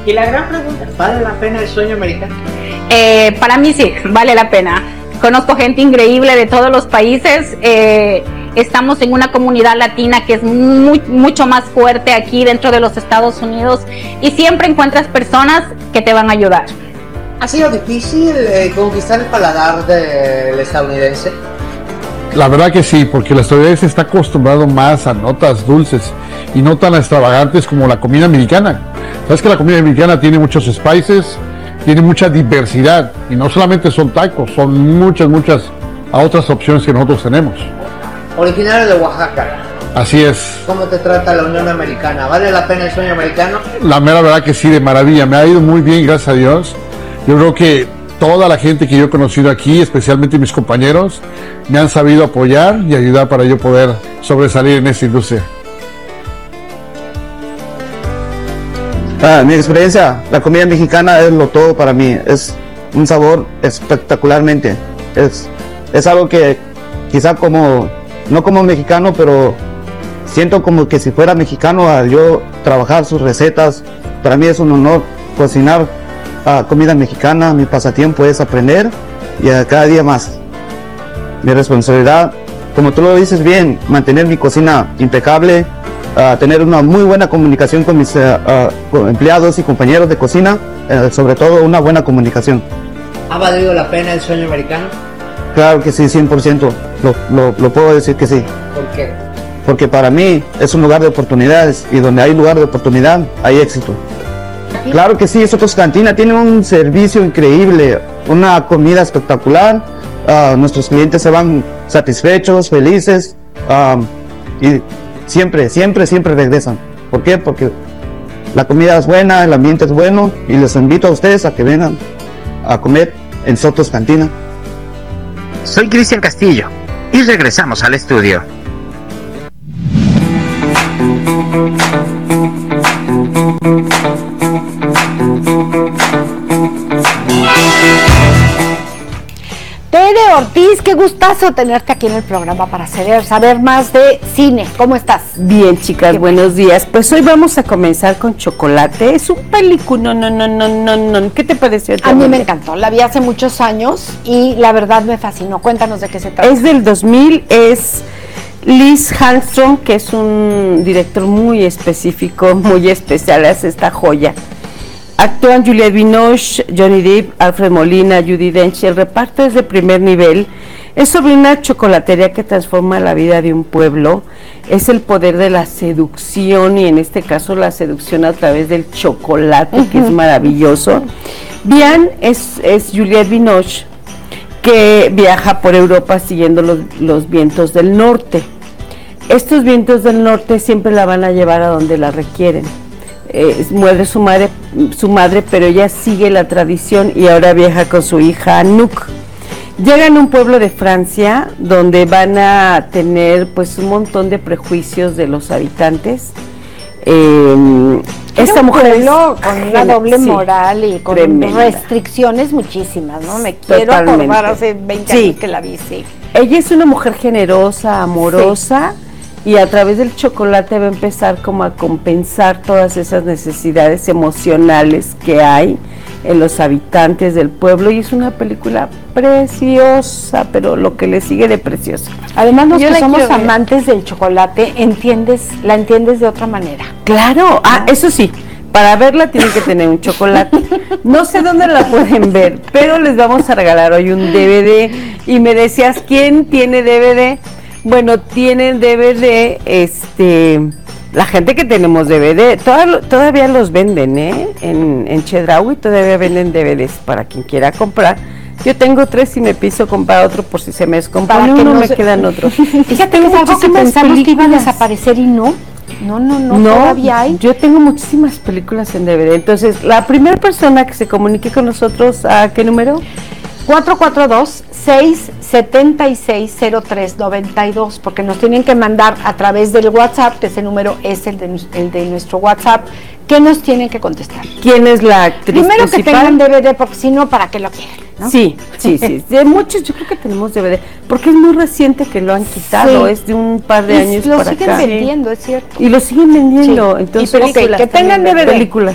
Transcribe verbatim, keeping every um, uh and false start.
Y la gran pregunta, ¿vale la pena el sueño americano? Eh, para mí sí, vale la pena. Conozco gente increíble de todos los países. Eh, estamos en una comunidad latina que es muy, mucho más fuerte aquí dentro de los Estados Unidos y siempre encuentras personas que te van a ayudar. ¿Ha sido difícil eh, conquistar el paladar del estadounidense? La verdad que sí, porque el estadounidense está acostumbrado más a notas dulces y no tan extravagantes como la comida americana. Sabes que la comida americana tiene muchos spices, tiene mucha diversidad y no solamente son tacos, son muchas, muchas otras opciones que nosotros tenemos. Originario de Oaxaca. Así es. ¿Cómo te trata la Unión Americana? ¿Vale la pena el sueño americano? La mera verdad que sí, de maravilla. Me ha ido muy bien, gracias a Dios. Yo creo que toda la gente que yo he conocido aquí, especialmente mis compañeros, me han sabido apoyar y ayudar para yo poder sobresalir en esta industria. Ah, mi experiencia, la comida mexicana es lo todo para mí. Es un sabor espectacularmente. Es, es algo que quizá como, no como mexicano, pero siento como que si fuera mexicano al yo trabajar sus recetas. Para mí es un honor cocinar uh, comida mexicana. Mi pasatiempo es aprender y uh, cada día más. Mi responsabilidad, como tú lo dices bien, mantener mi cocina impecable, uh, tener una muy buena comunicación con mis uh, uh, con empleados y compañeros de cocina, uh, sobre todo una buena comunicación. ¿Ha valido la pena el sueño americano? Claro que sí, cien por ciento, lo, lo, lo puedo decir que sí. ¿Por qué? Porque para mí es un lugar de oportunidades y donde hay lugar de oportunidad hay éxito. Claro que sí, Sotos Cantina tiene un servicio increíble, una comida espectacular, uh, nuestros clientes se van satisfechos, felices um, y siempre, siempre, siempre regresan. ¿Por qué? Porque la comida es buena, el ambiente es bueno y les invito a ustedes a que vengan a comer en Sotos Cantina. Soy Cristian Castillo y regresamos al estudio. Tere Ortiz, qué gustazo tenerte aquí en el programa para saber, saber más de cine. ¿Cómo estás? Bien, chicas, Qué buenos días. Pues hoy vamos a comenzar con Chocolate. Es un película, no, no, no, no, no. ¿Qué te pareció? A mí me encantó, la vi hace muchos años y la verdad me fascinó. Cuéntanos de qué se trata. Es del dos mil, es Liz Hallström, que es un director muy específico, muy especial, hace esta joya. Actúan Juliette Binoche, Johnny Depp, Alfred Molina, Judi Dench. El reparto es de primer nivel. Es sobre una chocolatería que transforma la vida de un pueblo. Es el poder de la seducción y en este caso la seducción a través del chocolate, uh-huh, que es maravilloso. Bian es, es Juliette Binoche, que viaja por Europa siguiendo los, los vientos del norte. Estos vientos del norte siempre la van a llevar a donde la requieren. Eh, muere su madre, su madre, pero ella sigue la tradición y ahora viaja con su hija Anouk. Llegan a un pueblo de Francia donde van a tener pues un montón de prejuicios de los habitantes. Eh, esta un mujer pueblo con una doble sí, moral y con tremenda. restricciones muchísimas, ¿no? Me quiero Totalmente. acordar hace veinte Sí. años que la vi, sí. Ella es una mujer generosa, amorosa, sí, y a través del chocolate va a empezar como a compensar todas esas necesidades emocionales que hay en los habitantes del pueblo, y es una película preciosa, pero lo que le sigue de preciosa. Además, los Yo que la somos quiero ver. amantes del chocolate, entiendes, la entiendes de otra manera. Claro, ah, eso sí, para verla tienen que tener un chocolate. No sé dónde la pueden ver, pero les vamos a regalar hoy un D V D. Y me decías, ¿quién tiene D V D? Bueno, tienen D V D, este, la gente que tenemos D V D, toda, todavía los venden, ¿eh? En, en Chedraui todavía venden D V Ds para quien quiera comprar. Yo tengo tres y me piso comprar otro por si se me descompone uno, no me se... quedan otros. Fíjate que es algo que pensamos que iba a desaparecer y no. No, no, no, no, todavía hay. Yo tengo muchísimas películas en D V D. Entonces, la primera persona que se comunique con nosotros, ¿a qué número? cuatro cuatro dos, seis siete seis, cero tres nueve dos, porque nos tienen que mandar a través del WhatsApp, que ese número es el de, el de nuestro WhatsApp, que nos tienen que contestar. ¿Quién es la actriz Primero principal? que tengan D V D, porque si no, ¿para qué lo quieren? ¿No? Sí, sí, sí. De muchos, yo creo que tenemos D V D, porque es muy reciente que lo han quitado, sí, es de un par de y años lo para siguen acá. vendiendo, es cierto. Y lo siguen vendiendo, Sí. entonces Y películas, que tengan D V D. Películas.